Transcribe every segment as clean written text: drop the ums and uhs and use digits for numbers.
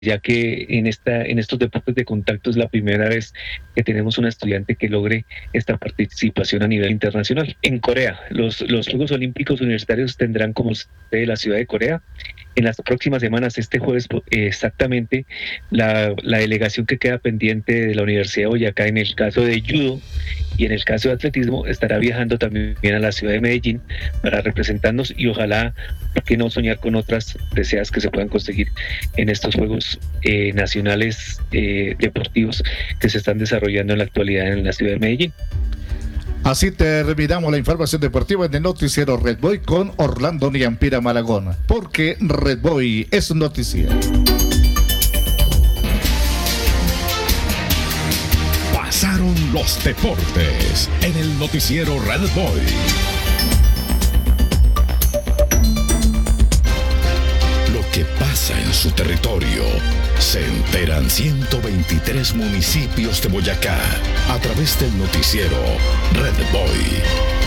ya que en estos deportes de contacto es la primera vez que tenemos una estudiante que logre esta participación a nivel internacional. En Corea, los Juegos Olímpicos Universitarios tendrán como sede la ciudad de Corea. En las próximas semanas, este jueves exactamente, la delegación que queda pendiente de la Universidad de Boyacá en el caso de judo y en el caso de atletismo estará viajando también a la ciudad de Medellín para representarnos y ojalá, ¿por qué no soñar con otras deseas que se puedan conseguir en estos Juegos Nacionales Deportivos que se están desarrollando en la actualidad en la ciudad de Medellín? Así terminamos la información deportiva en el noticiero Red Boy con Orlando Niampira Malagón, porque Red Boy es un noticiero. Pasaron los deportes en el noticiero Red Boy. Lo que pasa en su territorio se enteran 123 municipios de Boyacá a través del noticiero Red Boy.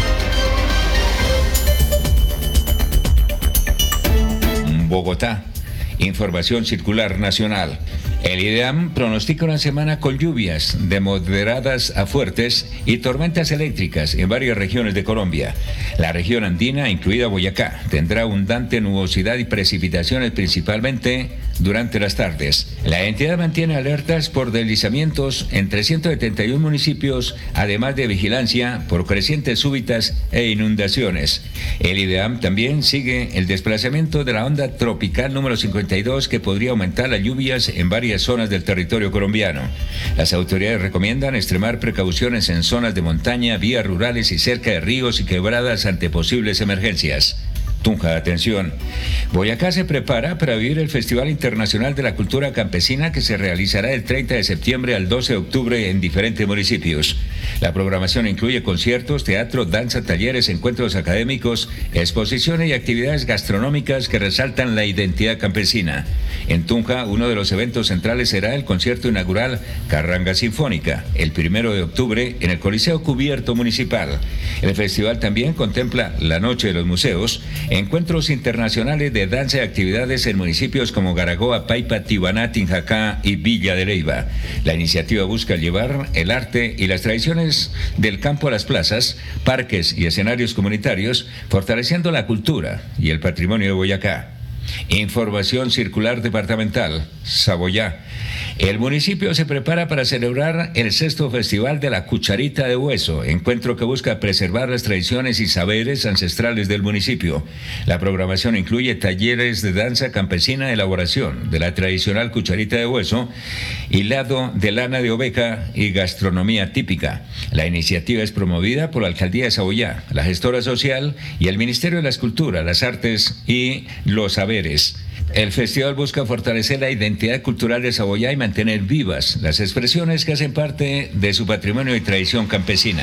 Bogotá. Información circular nacional. El IDEAM pronostica una semana con lluvias de moderadas a fuertes y tormentas eléctricas en varias regiones de Colombia. La región andina, incluida Boyacá, tendrá abundante nubosidad y precipitaciones principalmente durante las tardes. La entidad mantiene alertas por deslizamientos en 371 municipios, además de vigilancia por crecientes súbitas e inundaciones. El IDEAM también sigue el desplazamiento de la onda tropical número 52 que podría aumentar las lluvias en varias zonas del territorio colombiano. Las autoridades recomiendan extremar precauciones en zonas de montaña, vías rurales y cerca de ríos y quebradas ante posibles emergencias. Tunja, atención. Boyacá se prepara para vivir el Festival Internacional de la Cultura Campesina que se realizará del 30 de septiembre al 12 de octubre en diferentes municipios. La programación incluye conciertos, teatro, danza, talleres, encuentros académicos, exposiciones y actividades gastronómicas que resaltan la identidad campesina. En Tunja, uno de los eventos centrales será el concierto inaugural Carranga Sinfónica, el 1 de octubre en el Coliseo Cubierto Municipal. El festival también contempla la Noche de los Museos, encuentros internacionales de danza y actividades en municipios como Garagoa, Paipa, Tibaná, Tinjacá y Villa de Leyva. La iniciativa busca llevar el arte y las tradiciones del campo a las plazas, parques y escenarios comunitarios, fortaleciendo la cultura y el patrimonio de Boyacá. Información circular departamental, Saboyá. El municipio se prepara para celebrar el 6º Festival de la Cucharita de Hueso, encuentro que busca preservar las tradiciones y saberes ancestrales del municipio. La programación incluye talleres de danza campesina, elaboración de la tradicional cucharita de hueso, hilado de lana de oveja y gastronomía típica. La iniciativa es promovida por la Alcaldía de Saboyá, la gestora social y el Ministerio de las Culturas, las Artes y los Saberes. El festival busca fortalecer la identidad cultural de Saboyá y mantener vivas las expresiones que hacen parte de su patrimonio y tradición campesina.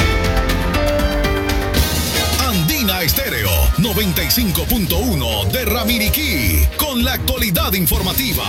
Andina Estéreo 95.1 de Ramiriquí, con la actualidad informativa.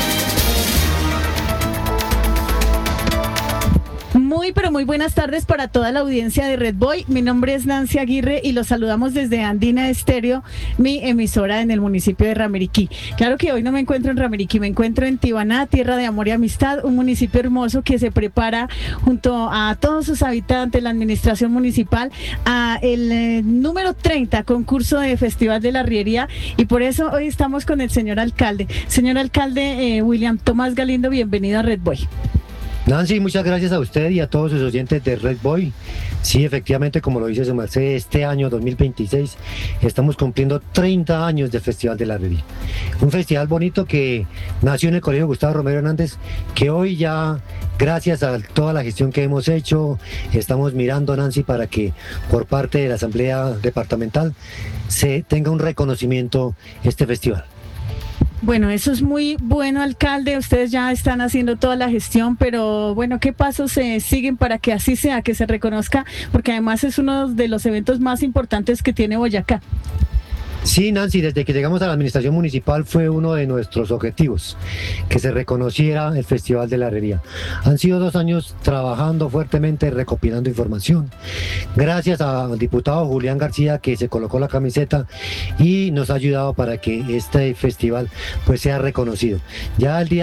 Pero muy buenas tardes para toda la audiencia de Red Boy. Mi nombre es Nancy Aguirre y los saludamos desde Andina Estéreo, mi emisora en el municipio de Ramiriquí. Claro que hoy no me encuentro en Ramiriquí, me encuentro en Tibaná, tierra de amor y amistad, un municipio hermoso que se prepara junto a todos sus habitantes, la administración municipal, a el número 30 concurso de Festival de la Riería, y por eso hoy estamos con el señor alcalde. Señor alcalde William Tomás Galindo, bienvenido a Red Boy. Nancy, muchas gracias a usted y a todos sus oyentes de Red Boy. Sí, efectivamente, como lo dice su merced, este año 2026 estamos cumpliendo 30 años del Festival de la Riería. Un festival bonito que nació en el Colegio Gustavo Romero Hernández, que hoy ya, gracias a toda la gestión que hemos hecho, estamos mirando, Nancy, para que por parte de la Asamblea Departamental se tenga un reconocimiento este festival. Bueno, eso es muy bueno, alcalde. Ustedes ya están haciendo toda la gestión, pero bueno, ¿qué pasos se siguen para que así sea, que se reconozca? Porque además es uno de los eventos más importantes que tiene Boyacá. Sí, Nancy, desde que llegamos a la administración municipal fue uno de nuestros objetivos, que se reconociera el Festival de la Herrería. Han sido 2 años trabajando fuertemente, recopilando información. Gracias al diputado Julián García, que se colocó la camiseta y nos ha ayudado para que este festival pues sea reconocido. Ya el día